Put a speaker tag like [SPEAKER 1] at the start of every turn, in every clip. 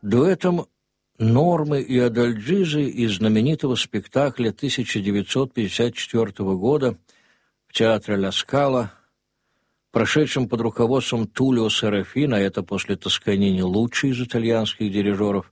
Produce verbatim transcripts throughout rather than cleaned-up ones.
[SPEAKER 1] Дуэтом Нормы и Адальджизы из знаменитого спектакля тысяча девятьсот пятьдесят четвёртого года в театре Ла Скала, прошедшем под руководством Тулио Серафина, это после Тосканини лучший из итальянских дирижеров,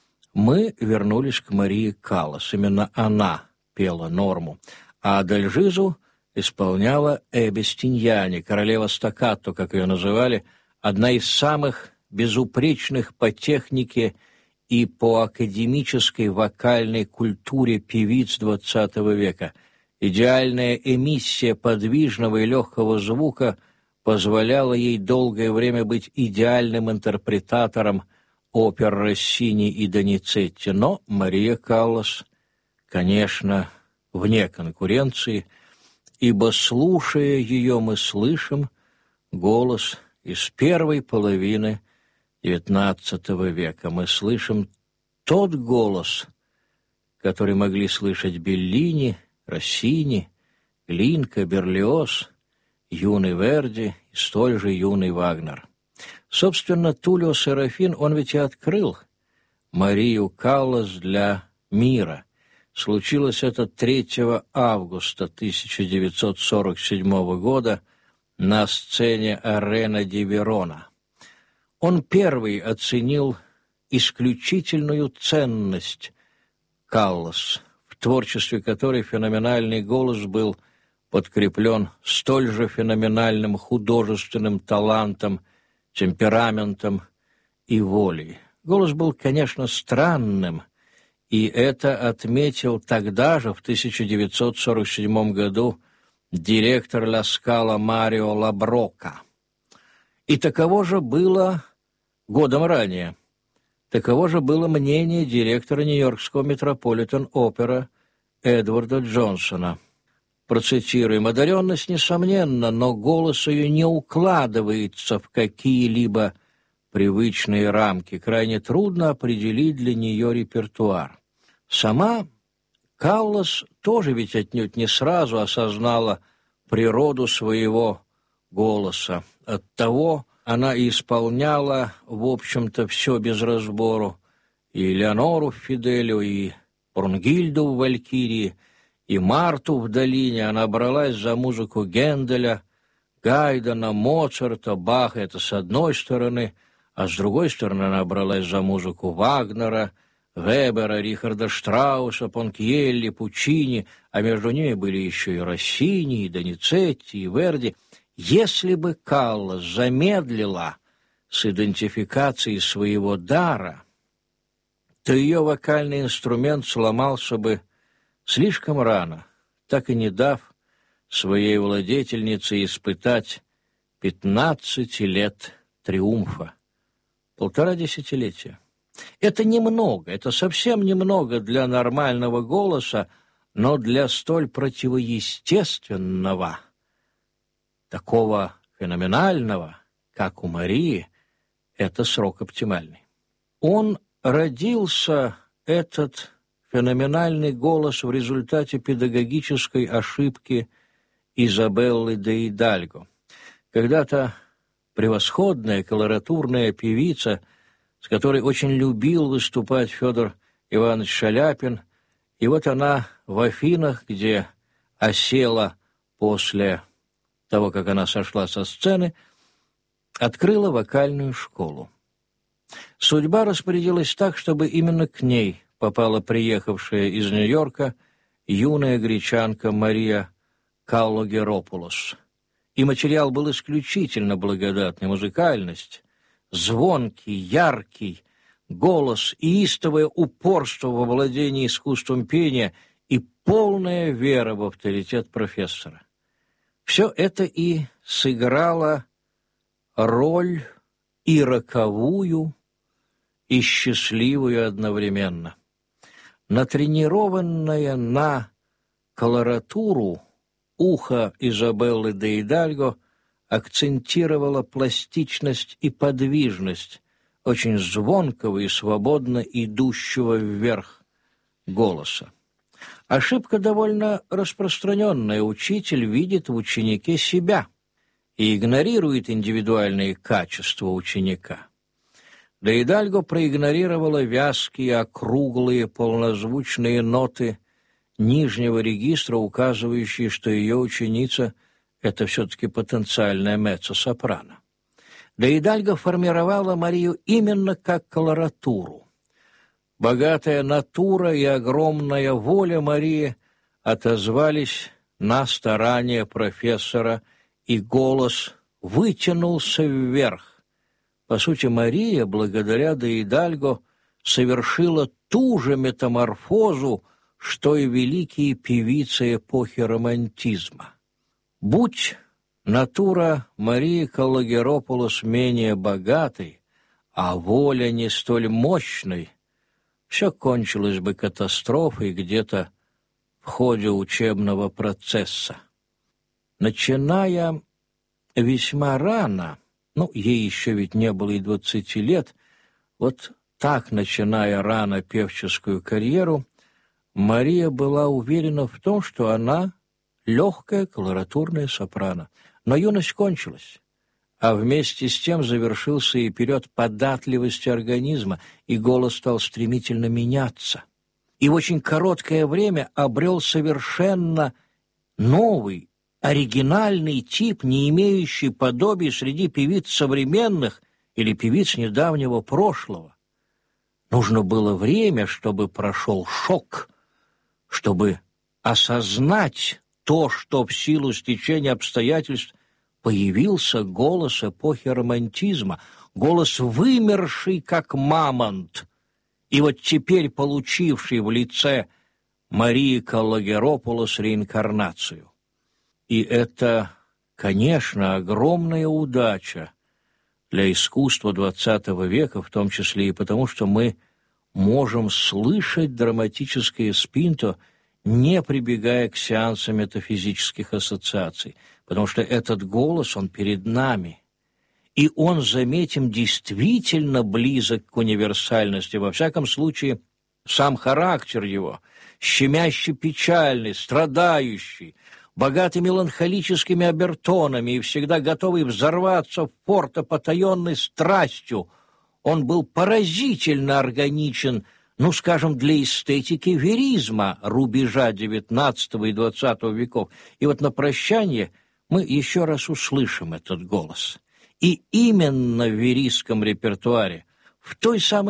[SPEAKER 1] мы вернулись к Марии Каллас. Именно она пела Норму, а Адальджизу исполняла Эбби Стиньяни, королева стаккато, как ее называли, одна из самых безупречных по технике и по академической вокальной культуре певиц двадцатого века. Идеальная эмиссия подвижного и легкого звука позволяла ей долгое время быть идеальным интерпретатором опер Россини и Доницетти. Но Мария Каллас, конечно, вне конкуренции, ибо, слушая ее, мы слышим голос из первой половины девятнадцатого века. Мы слышим тот голос, который могли слышать Беллини, Россини, Глинка, Берлиоз, юный Верди и столь же юный Вагнер. Собственно, Тулио Серафин, он ведь и открыл Марию Каллас для мира. Случилось это третьего августа тысяча девятьсот сорок седьмого года на сцене Арена ди Верона. Он первый оценил исключительную ценность Каллас, в творчестве которой феноменальный голос был подкреплен столь же феноменальным художественным талантом, темпераментом и волей. Голос был, конечно, странным, и это отметил тогда же, в тысяча девятьсот сорок седьмом году, директор Ла Скала Марио Лаброка. И таково же было годом ранее. Таково же было мнение директора Нью-Йоркского Метрополитен-опера Эдварда Джонсона. Процитируем: «Одаренность, несомненно, но голос ее не укладывается в какие-либо привычные рамки. Крайне трудно определить для нее репертуар». Сама Каллас тоже ведь отнюдь не сразу осознала природу своего голоса. Оттого она и исполняла, в общем-то, все без разбору. И Леонору в «Фиделио», и Брунгильду в «Валькирии», и Марту в «Долине». Она бралась за музыку Генделя, Гайдена, Моцарта, Баха, это с одной стороны, а с другой стороны она бралась за музыку Вагнера, Вебера, Рихарда Штрауса, Понкьелли, Пуччини, а между ними были еще и Россини, и Доницетти, и Верди. Если бы Каллас замедлила с идентификацией своего дара, то ее вокальный инструмент сломался бы слишком рано, так и не дав своей владетельнице испытать пятнадцати лет триумфа. Полтора десятилетия. Это немного, это совсем немного для нормального голоса, но для столь противоестественного, такого феноменального, как у Марии, это срок оптимальный. Он родился, этот феноменальный голос, в результате педагогической ошибки Изабеллы де Идальго. Когда-то превосходная колоратурная певица, с которой очень любил выступать Федор Иванович Шаляпин, и вот она в Афинах, где осела после того, как она сошла со сцены, открыла вокальную школу. Судьба распорядилась так, чтобы именно к ней попала приехавшая из Нью-Йорка юная гречанка Мария Каллогеропулос. И материал был исключительно благодатный. Музыкальность, звонкий, яркий голос, истовое упорство во владении искусством пения и полная вера в авторитет профессора. Все это и сыграло роль и роковую, и счастливую одновременно. Натренированное на колоратуру ухо Изабеллы де Идальго акцентировало пластичность и подвижность очень звонкого и свободно идущего вверх голоса. Ошибка довольно распространенная. Учитель видит в ученике себя и игнорирует индивидуальные качества ученика. Де Идальго проигнорировала вязкие, округлые, полнозвучные ноты нижнего регистра, указывающие, что ее ученица — это все-таки потенциальная меццо-сопрано. Де Идальго формировала Марию именно как колоратуру. Богатая натура и огромная воля Марии отозвались на старания профессора, и голос вытянулся вверх. По сути, Мария, благодаря Де Идальго, совершила ту же метаморфозу, что и великие певицы эпохи романтизма. Будь натура Марии Каллогеропулос менее богатой, а воля не столь мощной, все кончилось бы катастрофой где-то в ходе учебного процесса. Начиная весьма рано, ну, ей еще ведь не было и двадцати лет, вот так, начиная рано певческую карьеру, Мария была уверена в том, что она легкая колоратурная сопрано. Но юность кончилась, а вместе с тем завершился и период податливости организма, и голос стал стремительно меняться. И в очень короткое время обрел совершенно новый, оригинальный тип, не имеющий подобия среди певиц современных или певиц недавнего прошлого. Нужно было время, чтобы прошел шок, чтобы осознать то, что в силу стечения обстоятельств появился голос эпохи романтизма, голос вымерший, как мамонт, и вот теперь получивший в лице Марии Каллогеропулос реинкарнацию. И это, конечно, огромная удача для искусства двадцатого века, в том числе и потому, что мы можем слышать драматическое спинто, не прибегая к сеансам метафизических ассоциаций, потому что этот голос, он перед нами. И он, заметим, действительно близок к универсальности, во всяком случае, сам характер его, щемяще печальный, страдающий, богатый меланхолическими обертонами и всегда готовый взорваться в форте потаенной страстью, он был поразительно органичен, ну, скажем, для эстетики веризма рубежа девятнадцатого и двадцатого веков. И вот на прощание мы еще раз услышим этот голос. И именно в верийском репертуаре, в той самой